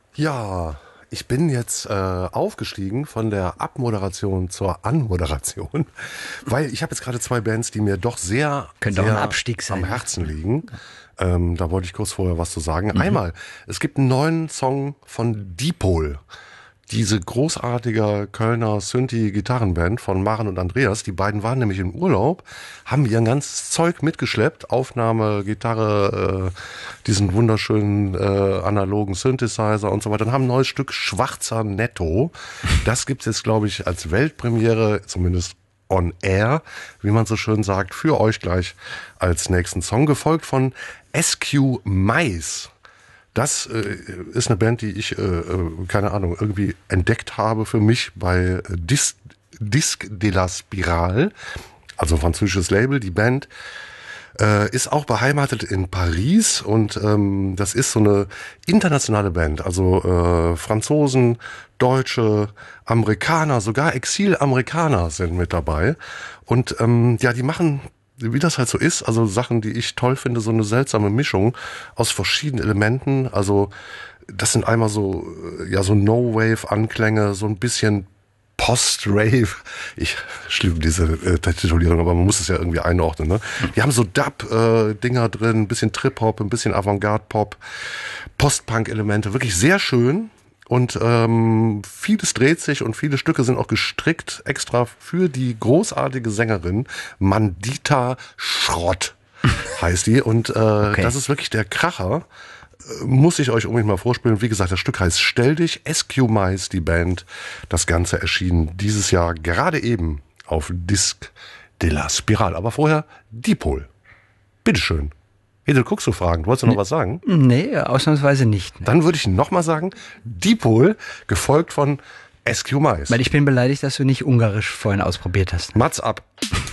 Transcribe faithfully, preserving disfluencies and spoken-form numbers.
Ja, ich bin jetzt äh, aufgestiegen von der Abmoderation zur Anmoderation, weil ich habe jetzt gerade zwei Bands, die mir doch sehr, Könnte auch ein sehr Abstieg sein. am Herzen liegen. Ähm, da wollte ich kurz vorher was zu sagen. Mhm. Einmal, es gibt einen neuen Song von Dipol. Diese großartige Kölner Synthi-Gitarrenband von Maren und Andreas, die beiden waren nämlich im Urlaub, haben ihr ganzes Zeug mitgeschleppt, Aufnahme, Gitarre, äh, diesen wunderschönen äh, analogen Synthesizer und so weiter und haben ein neues Stück Schwarzer Netto. Das gibt's jetzt, glaube ich, als Weltpremiere, zumindest on air, wie man so schön sagt, für euch gleich als nächsten Song, gefolgt von S Q Mais. Das äh, ist eine Band, die ich, äh, keine Ahnung, irgendwie entdeckt habe für mich bei Dis, Disc de la Spirale, also französisches Label. Die Band äh, ist auch beheimatet in Paris und ähm, das ist so eine internationale Band, also äh, Franzosen, Deutsche, Amerikaner, sogar Exil-Amerikaner sind mit dabei. Und ähm, ja, die machen, wie das halt so ist, also Sachen, die ich toll finde, so eine seltsame Mischung aus verschiedenen Elementen. Also das sind einmal so, ja, so No-Wave-Anklänge, so ein bisschen Post-Rave. Ich schliebe diese äh, Titulierung, aber man muss es ja irgendwie einordnen. Ne? Die haben so Dub-Dinger drin, ein bisschen Trip-Hop, ein bisschen Avantgarde-Pop, Post-Punk-Elemente, wirklich sehr schön. Und ähm, vieles dreht sich und viele Stücke sind auch gestrickt extra für die großartige Sängerin Mandita Schrott heißt die. Und äh, okay. Das ist wirklich der Kracher. Äh, muss ich euch unbedingt mal vorspielen. Wie gesagt, das Stück heißt Stell dich, S Q Mais, die Band. Das Ganze erschien dieses Jahr gerade eben auf Disc de la Spirale. Aber vorher Dipol. Bitteschön. Hedel, guckst du Fragen? Wolltest du noch was sagen? Nee, ausnahmsweise nicht. Nee. Dann würde ich nochmal sagen, Dipol, gefolgt von S Q Mais. Weil ich bin beleidigt, dass du nicht Ungarisch vorhin ausprobiert hast. Mats ab.